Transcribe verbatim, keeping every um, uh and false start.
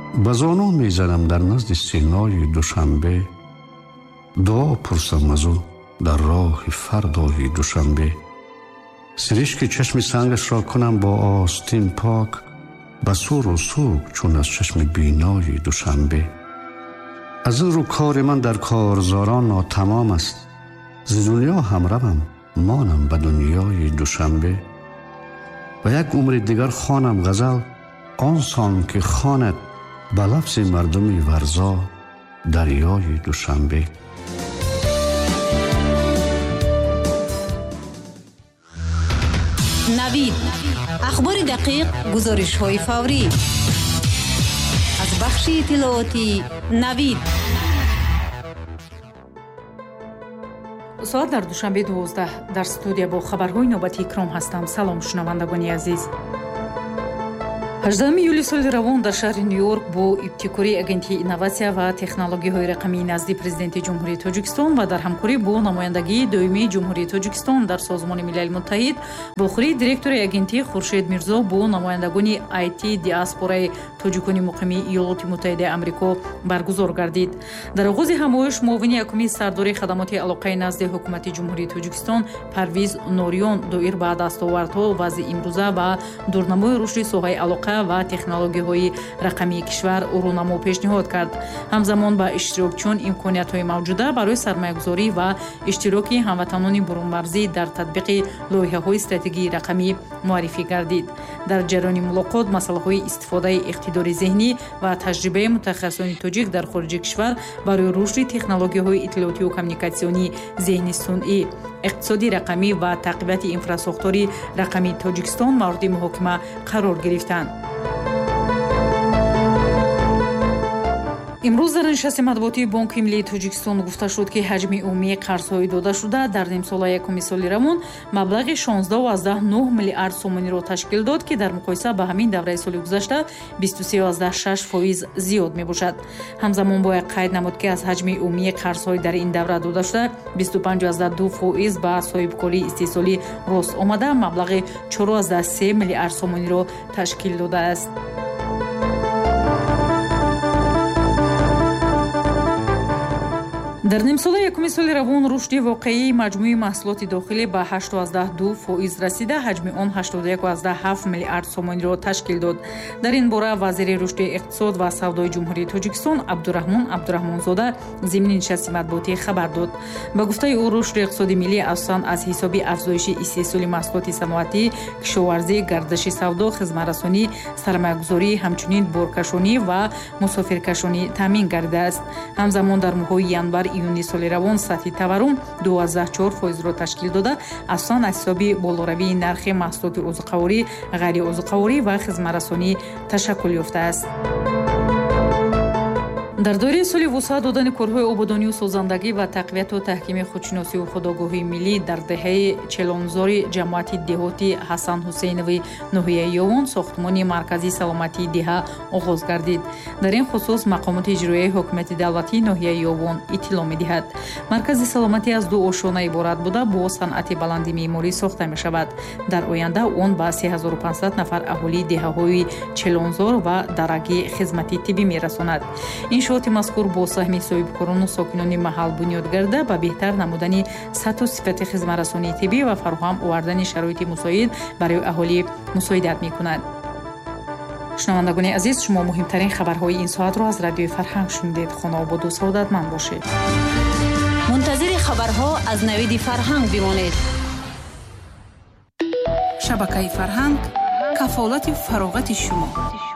ба зоно мезанам дар назди синои душанбе, дуо пурсам аз ӯ дар роҳи фардои душанбе. сиришки чашми сангашро кунам бо остин пок, ба суру суг чун аз чашми бинои душанбе. аз ин рӯ кори ман дар корзорон нотамом аст, зи дунё ҳам равам, монам ба дунёи душанбе. ва як умри дигар хонам ғазал, он сон ки хонад ба лафзи мардуми варзо дарёи душанбе. навид ахбори дақиқ, гузоришҳои фаврӣ аз бахши иттилооти навид. соат дар душанбе дувоздаҳ дар студия бо хабарҳои навбати икром ҳастам. салом шунавандагони азиз. ҳаждаҳуми июли соли равон дар шаҳри ню-йорк бо ибтикори агентии инноватсия ва технологияҳои рақамии назди президенти ҷумҳурии тоҷикистон ва дар ҳамкорӣ бо намояндагии доимии ҷумҳурии тоҷикистон дар созмони милали муттаҳид бо хӯрии директори агентӣ хуршед мирзо бо намояндагони ай ти диаспораи тоҷикони муқими иёлоти муттаҳидаи амрико баргузор гардид. дар оғози ҳамоиш муовини якуми сардори хадамоти алоқаи назди ҳукумати ҷумҳурии тоҷикистон парвиз нориён доир ба дастовардҳо, вазъи имрӯза ва дурнамои рушди соҳаи алоқа ва технологияҳои рақамии кишвар рӯнамо пешниҳод кард. ҳамзамон ба иштирокчиён имкониятҳои мавҷуда барои сармаягузорӣ ва иштироки ҳамватанони бурунмарзӣ дар татбиқи лоиҳаҳои стратегии рақамӣ муаррифӣ гардид. дар ҷараёни мулоқот масъалаҳои истифодаи иқтидори зеҳнӣ ва таҷрибаи мутахассисони тоҷик дар хориҷи кишвар барои рушди технологияҳои иттилоотию коммуникатсионии зеҳни сунъӣ, иқтисоди рақамӣ ва тақвияти инфраструктураи рақамии тоҷикистон мавриди муҳокима қарор гирифтанд. имрӯз дар нишасти матбуотии Бонки Миллии Тоҷикистон гуфта шуд, ки ҳаҷми умумии қарзҳои додашуда дар нимсолаи якуми соли равон маблағи шонздаҳ ваздаҳ нӯҳ миллиард сомониро ташкил дод, ки дар муқоиса ба ҳамин давраи соли гузашта бисту се ваздаҳ шаш фоиз зиёд мебошад. ҳамзамон бояд қайд намуд, ки аз ҳаҷми умумии қарзҳои дар ин давра додашуда бисту панҷ ваздаҳ ду фоиз ба соҳибкории истеҳсолӣ рост омада маблағи чор ваздаҳ се миллиард сомониро ташкил додааст. дар нимсола якуми соли равон рушди воқеии маҷмӯи маҳсулоти дохилӣ ба ҳашт ваздаҳ ду фоиз расида, ҳаҷми он ҳаштоду як ваздаҳ ҳафт миллиард сомониро ташкил дод. дар ин бора вазири рушди иқтисод ва савдои ҷумҳурии Тоҷикистон Абдураҳмон Абдураҳмонзода зимини нишасти матбуотӣ хабар дод. ба гуфтаи ӯ рушди иқтисоди миллӣ асосан аз ҳисоби афзоиши истеҳсоли маҳсулоти саноатӣ, кишоварзӣ, гардиши савдо, хизматрасонӣ, сармаягузорӣ, ҳамчунин боркашонӣ ва мусофиркашонӣ таъмин гардидааст. ҳамзамон дар моҳҳои январ июни соли равон сатҳи таворум ду ваздаҳ чор фоизро ташкил дода, асосан аз ҳисоби болоравии нархи маҳсулоти озуқаворӣ, ғайриозуқаворӣ ва хизматрасонӣ ташаккул ёфтааст. дар доираи соли вусъат додани корҳои ободонию созандагӣ ва тақвияту таҳкими худшиносию худогоҳии миллӣ дар деҳаи челонзори ҷамоати деҳоти Ҳасан Ҳусейнови ноҳияи Ёвон сохтмони маркази саломатии деҳа оғоз гардид. дар ин хусус мақомоти иҷроияи ҳокимияти давлатии ноҳияи Ёвон иттилоъ медиҳад. маркази саломатӣ аз ду ошона иборат буда бо санъати баланди меъморӣ сохта мешавад. дар оянда он ба се ҳазору панҷсад нафар аҳолии деҳаҳои челонзор ва дараги хизмати тиббӣ мерасонад. иншооти мазкур бо саҳми соҳибкорону сокинони маҳал бунёд гарда ба беҳтар намудани сатҳу сифати хизматрасонии тиббӣ ва фароҳам овардани шароити мусоид барои аҳолӣ мусоидат мекунад. шунавандагони азиз, шумо муҳимтарин хабарҳои ин соатро аз радиои Фарҳанг шунидед. хонободу саодатманд бошед. мунтазири хабарҳо аз навиди Фарҳанг бимонед. шабакаи Фарҳанг кафолати фароғати шумо.